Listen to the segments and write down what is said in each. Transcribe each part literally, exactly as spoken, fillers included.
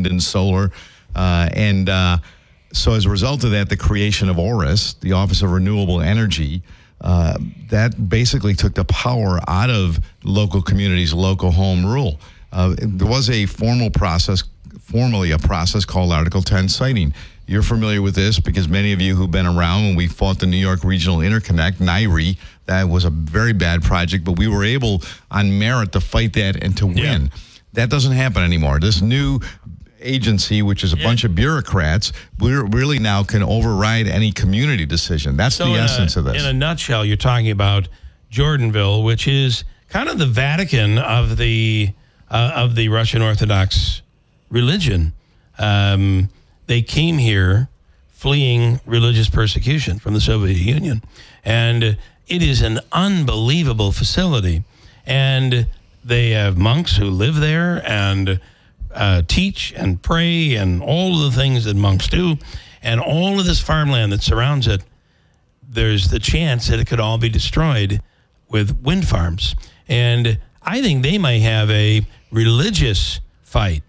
wind and solar. Uh, and uh, so as a result of that, the creation of ORIS, the Office of Renewable Energy, uh, that basically took the power out of local communities' local home rule. Uh, there was a formal process, formally a process called Article ten siting. You're familiar with this because many of you who've been around when we fought the New York Regional Interconnect, N I R I, that was a very bad project, but we were able on merit to fight that and to win. Yeah. That doesn't happen anymore. This new agency, which is a yeah. bunch of bureaucrats, we really now can override any community decision. That's so the essence a, of this. In a nutshell, you're talking about Jordanville, which is kind of the Vatican of the uh, of the Russian Orthodox religion. Um, they came here fleeing religious persecution from the Soviet Union, and it is an unbelievable facility. And they have monks who live there and uh, teach and pray and all of the things that monks do. And all of this farmland that surrounds it, there's the chance that it could all be destroyed with wind farms. And I think they might have a religious fight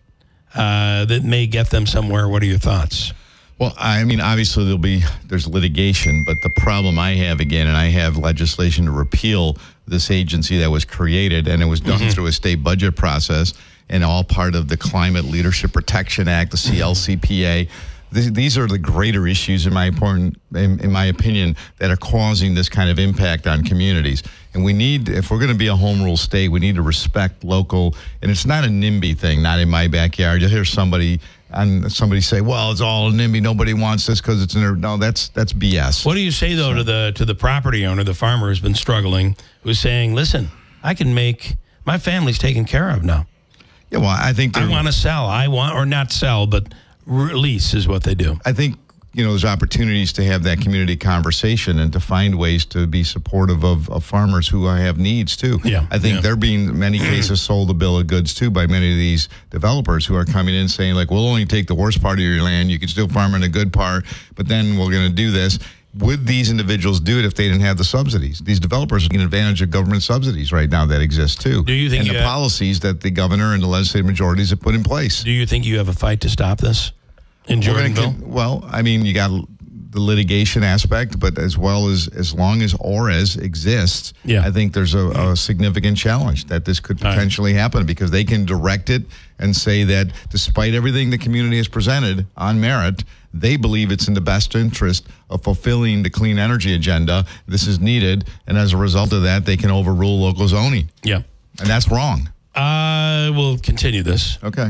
uh, that may get them somewhere. What are your thoughts? Well, I mean, obviously there'll be there's litigation, but the problem I have again, and I have legislation to repeal this agency that was created, and it was done mm-hmm. through a state budget process, and all part of the Climate Leadership Protection Act, the C L C P A. Th- these are the greater issues, in my important, in, in my opinion, that are causing this kind of impact on communities. And we need, if we're going to be a home rule state, we need to respect local. And it's not a NIMBY thing, not in my backyard. You hear somebody and somebody say, "Well, it's all NIMBY. Nobody wants this because it's in their." No, that's that's B S. What do you say though so, to the to the property owner, the farmer who's been struggling, who's saying, "Listen, I can make my family's taken care of now. Yeah, well, I think I want to sell. I want or not sell, but release is what they do." I think, you know, there's opportunities to have that community conversation and to find ways to be supportive of, of farmers who have needs too. Yeah, I think yeah. they're being, in many cases, sold a bill of goods too by many of these developers who are coming in saying, like, we'll only take the worst part of your land. You can still farm in the good part, but then we're going to do this. Would these individuals do it if they didn't have the subsidies? These developers are taking advantage of government subsidies right now that exist too. Do you think and you the have, policies that the governor and the legislative majorities have put in place? Do you think you have a fight to stop this in Jordanville? Well, I mean, you got the litigation aspect, but as well as as long as ORIS exists, yeah. I think there's a, a significant challenge that this could potentially right. happen because they can direct it and say that despite everything the community has presented on merit, they believe it's in the best interest of fulfilling the clean energy agenda. This is needed, and as a result of that, they can overrule local zoning. Yeah. And that's wrong. I will continue this. Okay.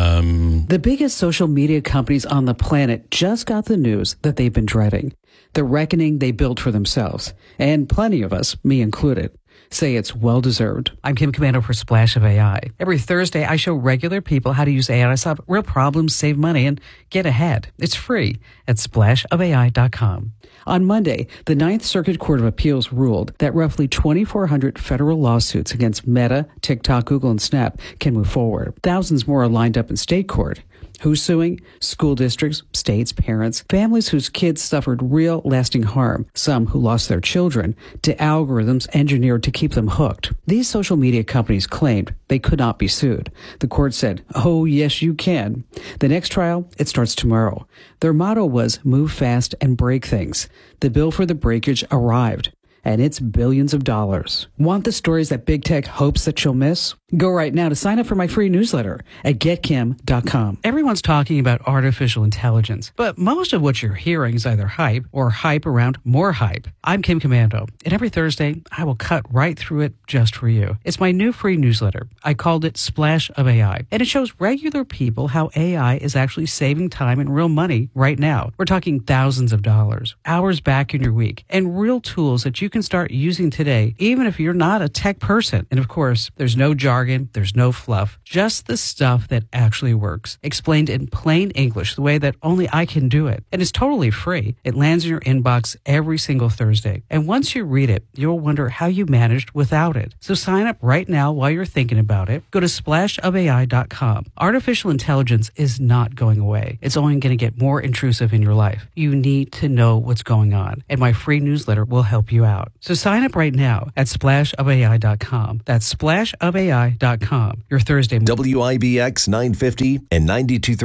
Um, the biggest social media companies on the planet just got the news that they've been dreading. The reckoning they built for themselves. And plenty of us, me included, say it's well-deserved. I'm Kim Commando for Splash of A I. Every Thursday, I show regular people how to use A I to solve real problems, save money, and get ahead. It's free at splash of A I dot com. On Monday, the Ninth Circuit Court of Appeals ruled that roughly twenty-four hundred federal lawsuits against Meta, TikTok, Google, and Snap can move forward. Thousands more are lined up in state court. Who's suing? School districts, states, parents, families whose kids suffered real, lasting harm, some who lost their children, to algorithms engineered to keep them hooked. These social media companies claimed they could not be sued. The court said, "Oh, yes, you can." The next trial, it starts tomorrow. Their motto was move fast and break things. The bill for the breakage arrived, and it's billions of dollars. Want the stories that big tech hopes that you'll miss? Go right now to sign up for my free newsletter at get kim dot com. Everyone's talking about artificial intelligence, but most of what you're hearing is either hype or hype around more hype. I'm Kim Commando, and every Thursday, I will cut right through it just for you. It's my new free newsletter. I called it Splash of A I, and it shows regular people how A I is actually saving time and real money right now. We're talking thousands of dollars, hours back in your week, and real tools that you can start using today, even if you're not a tech person. And of course, there's no jargon, there's no fluff, just the stuff that actually works, explained in plain English the way that only I can do it. And it's totally free. It lands in your inbox every single Thursday. And once you read it, you'll wonder how you managed without it. So sign up right now while you're thinking about it. Go to splash of A I dot com. Artificial intelligence is not going away. It's only going to get more intrusive in your life. You need to know what's going on, and my free newsletter will help you out. So sign up right now at splash of A I dot com. That's splash of A I dot com. Your Thursday. W I B X nine fifty and ninety-two point three